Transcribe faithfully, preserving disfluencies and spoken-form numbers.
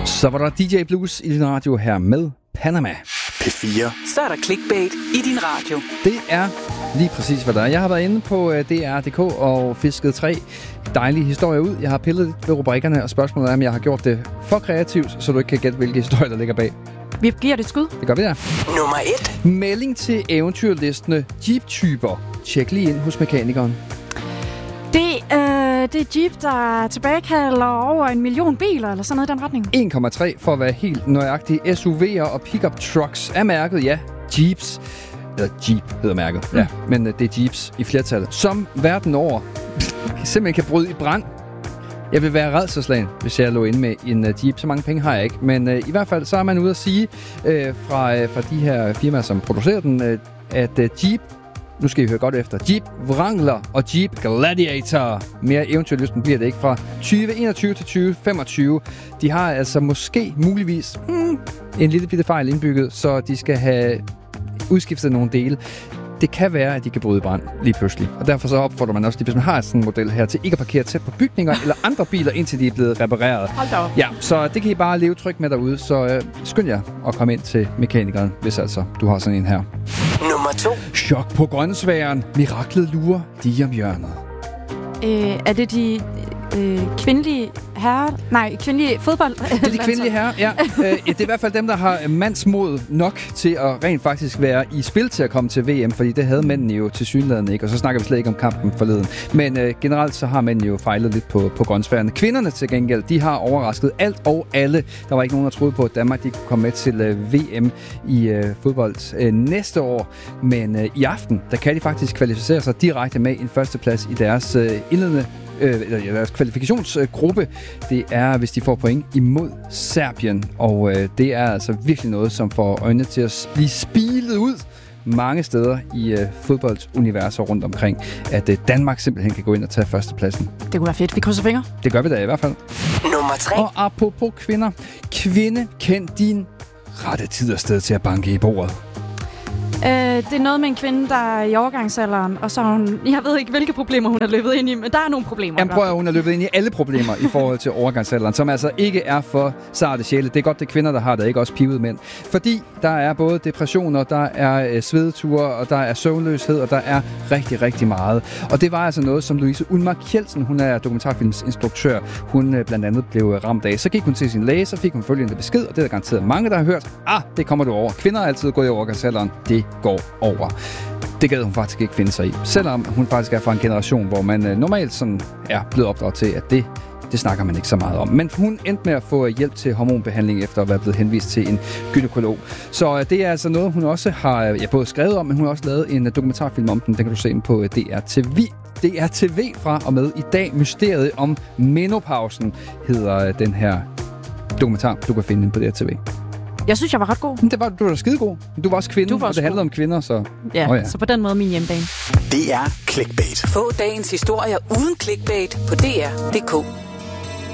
Så var der D J Blues i din radio her med Panama. P fire. Så er der clickbait i din radio. Det er lige præcis, hvad der er. Jeg har været inde på D R punktum D K og fisket tre dejlige historier ud. Jeg har pillet lidt ved rubrikkerne, og spørgsmålet er, om jeg har gjort det for kreativt, så du ikke kan gætte, hvilke historier, der ligger bag. Vi giver det et skud. Det gør vi der. Nummer et. Melding til eventyrlistende Jeep-typer. Tjek lige ind hos mekanikeren. Det, øh, det er Jeep, der tilbagekalder over en million biler, eller sådan noget i den retning. en komma tre for at være helt nøjagtig. S U V'er og pickup trucks er mærket, ja. Jeeps. Eller Jeep hedder mærket, mm. ja. Men uh, det er Jeeps i flertallet. Som verden over simpelthen kan bryde i brand. Jeg vil være rædselsslagen, hvis jeg lå inde med en uh, Jeep. Så mange penge har jeg ikke. Men uh, i hvert fald så er man ude at sige uh, fra, uh, fra de her firmaer, som producerer den, uh, at uh, Jeep, nu skal I høre godt efter, Jeep Wrangler og Jeep Gladiator. Mere eventyrlysten bliver det ikke fra tyve enogtyve til tyve femogtyve. De har altså måske muligvis hmm, en lille bitte fejl indbygget, så de skal have udskiftet nogle dele. Det kan være, at de kan bryde i brand lige pludselig. Og derfor så opfordrer man også, hvis man har sådan en model her, til ikke at parkere tæt på bygninger eller andre biler, indtil de er blevet repareret. Hold da op. Ja, så det kan I bare leve trygt med derude. Så øh, skynd jer at komme ind til mekanikeren, hvis altså du har sådan en her. Nummer to. Chok på grøntsværen. Miraklet lurer lige om hjørnet. Øh, er det de øh, kvindelige herrer? Nej, kvindelige fodbold. Det er de kvindelige herrer, ja. Øh, det er i hvert fald dem, der har mandsmod nok til at rent faktisk være i spil til at komme til V M, fordi det havde mændene jo tilsyneladende ikke, og så snakker vi slet ikke om kampen forleden. Men øh, generelt så har mændene jo fejlet lidt på, på grøntsværen. Kvinderne til gengæld, de har overrasket alt og alle. Der var ikke nogen, der troede på, at Danmark de kunne komme med til øh, V M i øh, fodbold øh, næste år. Men øh, i aften, der kan de faktisk kvalificere sig direkte med en førsteplads i deres øh, indledende Øh, deres kvalifikationsgruppe. Det er, hvis de får point imod Serbien. Og øh, det er altså virkelig noget, som får øjnene til at blive spilet ud mange steder i øh, fodbolduniverser rundt omkring, at øh, Danmark simpelthen kan gå ind og tage førstepladsen. Det kunne være fedt. Vi krydser fingre. Det gør vi da i hvert fald. Nummer tre. Og apropos kvinder. Kvinde, kend din rette tid og sted til at banke i bordet. Øh, det er noget med en kvinde, der er i overgangsalderen, og så hun, jeg ved ikke, hvilke problemer hun har løbet ind i, men der er nogle problemer. Jamen prøv at hun har løbet ind i alle problemer i forhold til overgangsalderen, som altså ikke er for sarte sjæle. Det er godt, det er kvinder, der har det, ikke også pivede mænd. Fordi der er både depressioner, der er øh, svedeture, og der er søvnløshed, og der er rigtig, rigtig meget. Og det var altså noget, som Louise Unmark Kjeldsen, hun er dokumentarfilmsinstruktør, hun øh, blandt andet blev ramt af. Så gik hun til sin læge, så fik hun følgende besked, og det er der garanteret mange, der har hørt. Ah, det kommer du over. Kvinder er altid gået i overgangsalderen. Det går over. Det gad hun faktisk ikke finde sig i. Selvom hun faktisk er fra en generation, hvor man øh, normalt sådan er blevet opdraget til, at det, det snakker man ikke så meget om. Men hun endte med at få hjælp til hormonbehandling efter at være blevet henvist til en gynekolog. Så øh, det er altså noget, hun også har ja, både skrevet om, men hun har også lavet en dokumentarfilm om den. Den kan du se ind på D R T V. D R T V fra og med i dag. Mysteriet om menopausen hedder den her dokumentar, du kan finde på D R T V. Jeg synes, jeg var ret god. Det var, du var da skidegod. Du var også kvinde, var også og det handlede god. om kvinder, så... Ja, oh, ja, så på den måde min hjemmebane. Det er clickbait. Få dagens historier uden clickbait på D R punktum D K.